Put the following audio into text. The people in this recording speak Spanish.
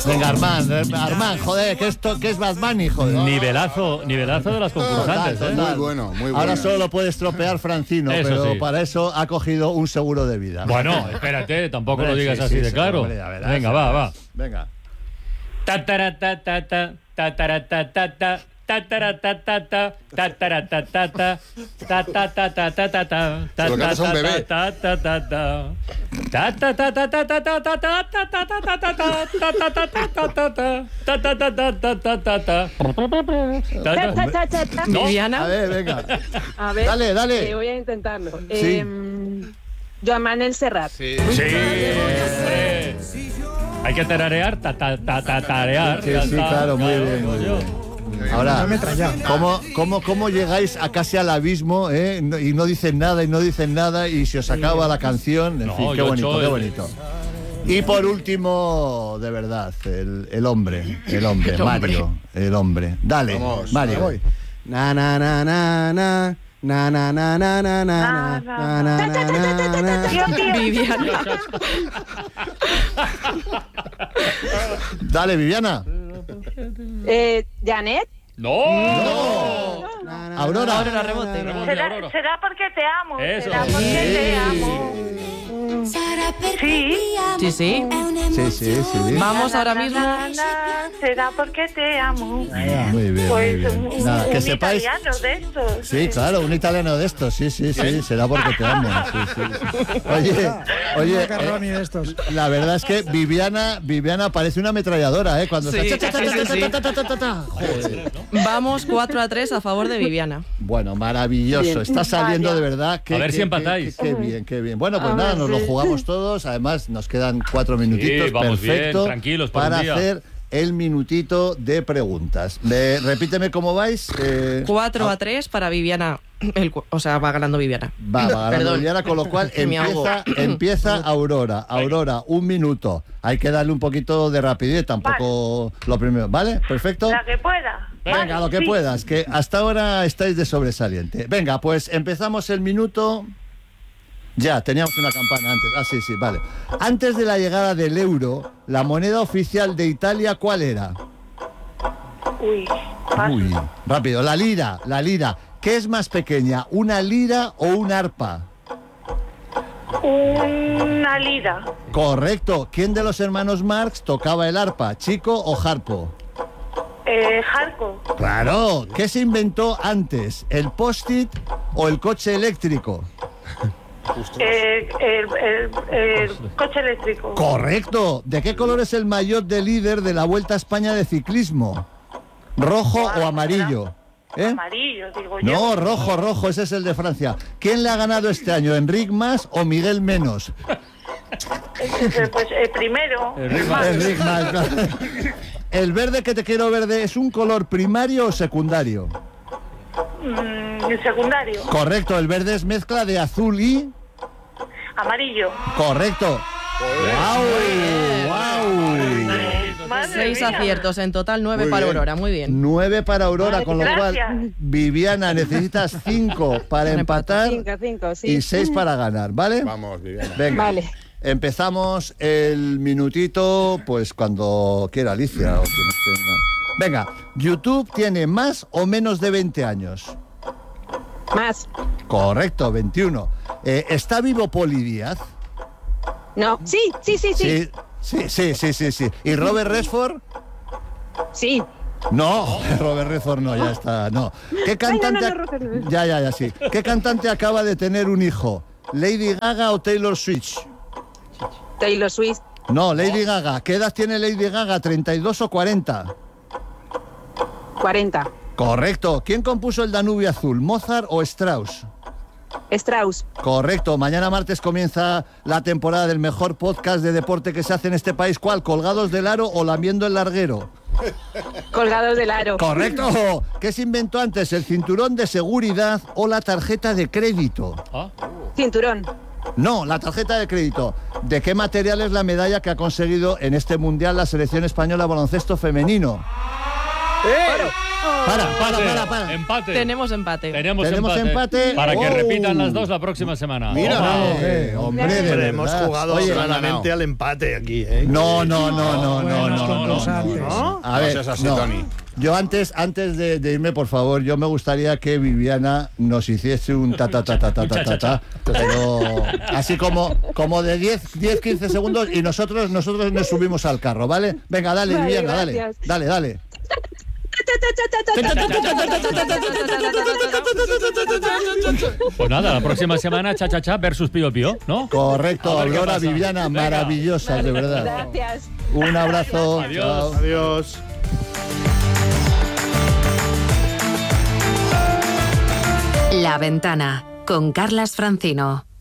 Venga, Armand, joder, que es Bad Bunny, joder. Nivelazo de las concursantes. Total. Muy bueno, muy bueno. Ahora solo lo puede estropear Francino, Eso pero sí. para eso ha cogido un seguro de vida. Bueno, espérate, tampoco Hombre, lo digas sí, así sí, de sí, claro. hombre, ya verás, Venga, ya va. verás. Venga. Ta-ta-ra-ta-ta-ta, ta-ta-ra-ta-ta-ta, ta-ta-ra-ta-ta-ta, ta-ta-ra-ta-ta-ta, ta-ta-ta-ta-ta-ta, Se lo cantas a un bebé. ta-ta-ta-ta-ta, ta-ta-ta-ta-ta-ta-ta-ta-ta-ta-ta-ta-ta-ta-ta. ¿No? Viviana. A ver, venga. A ver, Dale. voy a intentarlo. Sí. Joan Manuel Serrat. Sí. Sí, hombre. Hay que tararear, tarear. Sí, claro, muy bien. Ahora, ¿cómo llegáis a casi al abismo, y no dicen nada y se os acaba la canción? En fin, qué bonito. Y por último, de verdad, el hombre, Mario, el hombre. Dale, Vamos, Mario. voy. Na na na na na na na na na na na na na na na na. Viviana. Dale, Viviana. Janet. ¡No! Aurora. Aurora Rebote. Será porque te amo. Eso. Será porque te amo. Sí. Sí. Sí. Vamos ahora mismo. Será porque te amo. Muy bien, Pues muy bien. Nada, un que sepáis. italiano de estos. Sí, claro, un italiano de estos, sí, será porque te amo. Sí. Oye, Carroni de estos. la verdad es que Viviana parece una ametralladora, cuando Sí, está... sí. Joder. Vamos 4-3 a favor de Viviana. Bueno, maravilloso, está saliendo Vaya. de verdad. A ver si empatáis. Qué bien. Bueno, pues nada, nos lo jugamos todos, además nos quedan 4 minutitos, Sí, vamos perfecto, bien, tranquilos por para un día. hacer el minutito de preguntas. Repíteme cómo vais. 4-3 para Viviana. Va ganando Viviana. Va ganando Perdón. Viviana, con lo cual Me ahogo. empieza Aurora. Aurora, un minuto. Hay que darle un poquito de rapidez, tampoco lo primero. ¿Vale? Perfecto. La que pueda. Venga, Vale, lo que sí. puedas, que hasta ahora estáis de sobresaliente. Venga, pues empezamos el minuto. Ya, teníamos una campana antes. Sí, vale. Antes de la llegada del euro, la moneda oficial de Italia, ¿cuál era? Uy, paso. Uy, rápido. La lira. ¿Qué es más pequeña, una lira o un arpa? Una lira. Correcto. ¿Quién de los hermanos Marx tocaba el arpa, Chico o Harpo? Jarco. Claro. ¿Qué se inventó antes, el post-it o el coche eléctrico? El coche eléctrico. Correcto. ¿De qué color es el maillot de líder de la Vuelta a España de ciclismo? ¿Rojo o amarillo? Amarillo, digo yo. No, rojo, ese es el de Francia. ¿Quién le ha ganado este año, Enric Mas o Miguel Menos? Pues primero. Enric Mas, claro. ¿El verde que te quiero verde es un color primario o secundario? Secundario. Correcto, el verde es mezcla de azul y... Amarillo. Correcto. ¡Wow! Madre 6 mía. aciertos, en total 9 Muy para bien. Aurora, muy bien. 9 para Aurora, con lo Gracias. cual, Viviana, necesitas 5 para empatar 5, sí. y 6 para ganar, ¿vale? Vamos, Viviana. Venga. Vale. Empezamos el minutito, pues cuando quiera Alicia. O quien esté, no. Venga, ¿YouTube tiene más o menos de 20 años? Más. Correcto, 21. ¿Está vivo Poli Díaz? No. Sí. Sí. ¿Y Robert Redford? Sí. No, Robert Redford no, ya está, no. ¿Qué cantante? no, Ya, sí. ¿Qué cantante acaba de tener un hijo? ¿Lady Gaga o Taylor Swift? Taylor Swift. No, Lady Gaga. ¿Qué edad tiene Lady Gaga? ¿32 o 40? 40. Correcto. ¿Quién compuso el Danubio Azul? ¿Mozart o Strauss? Strauss. Correcto. Mañana martes comienza la temporada del mejor podcast de deporte que se hace en este país. ¿Cuál? ¿Colgados del aro o lamiendo el larguero? Colgados del aro. Correcto. ¿Qué se inventó antes? ¿El cinturón de seguridad o la tarjeta de crédito? Cinturón. No, la tarjeta de crédito. ¿De qué material es la medalla que ha conseguido en este mundial la selección española de baloncesto femenino? Para. Empate. Tenemos empate. Tenemos empate. Para que Oh. repitan las dos la próxima semana. Mira, Hombre, de hemos verdad. jugado Oye, claramente al empate aquí, ¿eh? No. cosa antes. ¿no? A ver, No seas así, no. Tony. Yo antes de irme, por favor, yo me gustaría que Viviana nos hiciese un ta. Pero así como de 10-15 segundos y nosotros nos subimos al carro, ¿vale? Venga, dale, Vale, Viviana, gracias. dale. Pues nada, la próxima semana cha versus Pío Pío, ¿no? Correcto, A ver qué Aurora, pasa. Viviana, Venga. maravillosas, de verdad. Gracias. Un abrazo. Adiós. Chao. Adiós. La Ventana con Carlas Francino.